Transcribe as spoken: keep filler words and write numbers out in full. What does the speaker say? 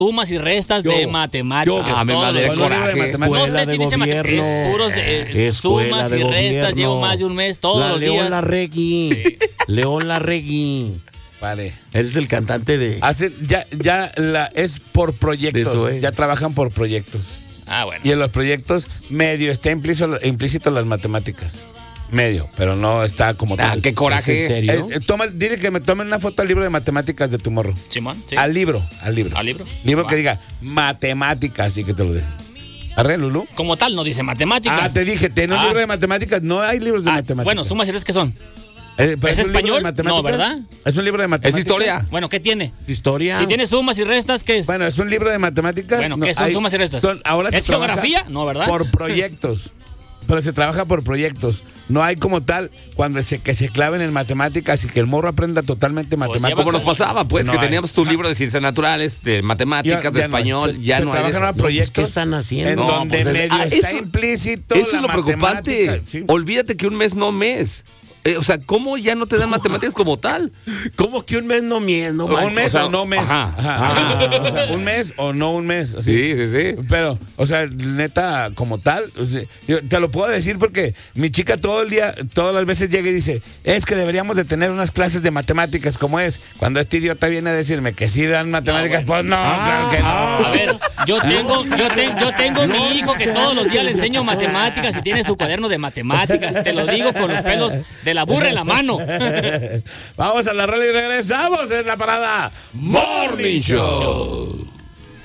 sumas y restas Yo, de matemáticas. yo, ah, me todos madre, los- coraje. No sé si de dice matemáticas, gobierno. es puros de, eh, Escuela sumas de y restas. gobierno. Llevo más de un mes todos la los León días. Larregui. León Larregui. Vale. Eres el cantante de... Hace, ya, ya la, es por proyectos. De eso es. Ya trabajan por proyectos. Ah, bueno. Y en los proyectos, medio está implícito, implícito las matemáticas. Medio, pero no está como Ah, tal. qué coraje. ¿Es en serio? Eh, eh, toma, dile que me tomen una foto al libro de matemáticas de tu morro. Simón, sí. Al libro, al libro. ¿Al libro? Libro Va. que diga matemáticas y que te lo den. ¿Arre, Lulú? Como tal, no dice matemáticas. Ah, te dije, ten un Ah. libro de matemáticas. No hay libros de Ah, matemáticas. bueno, sumas y restas, ¿qué son? Eh, pero ¿es un libro de español? matemáticas. No, ¿verdad? Es un libro de Es matemáticas. historia. Bueno, ¿qué tiene? Historia. Si tiene sumas y restas, ¿qué es? Bueno, es un libro de matemáticas. Bueno, No, ¿qué son hay- sumas y restas? son- ahora se ¿Es trabaja geografía? No, ¿verdad? Por proyectos. Pero se trabaja por proyectos. No hay como tal cuando se, que se claven en matemáticas y que el morro aprenda totalmente matemáticas. lleva Como nos pasaba, pues, No que hay. teníamos tu libro de ciencias naturales, de matemáticas, Ya- de ya no, español, se- ya se no hay. de trabajan a esas. proyectos ¿Qué están haciendo? en No, donde pues, medio ah, está eso- implícito Eso la es lo preocupante. matemática. Sí. Olvídate que un mes no mes. Eh, o sea, ¿cómo ya no te dan matemáticas como tal? ¿Cómo que un mes no miel? No un manches. mes o sea, o no mes. ajá. Ajá. O sea, un mes o no un mes. así. Sí, sí, sí. Pero, o sea, neta, como tal, o sea, yo te lo puedo decir porque mi chica todo el día, todas las veces llega y dice, es que deberíamos de tener unas clases de matemáticas como es. Cuando este idiota viene a decirme que sí dan matemáticas, pues no, claro que no. A ver, yo tengo, yo, te- yo tengo mi hijo que todos los días le enseño matemáticas y tiene su cuaderno de matemáticas. Te lo digo con los pelos de la burra en la mano. Vamos a la radio y regresamos en la parada Morning Show.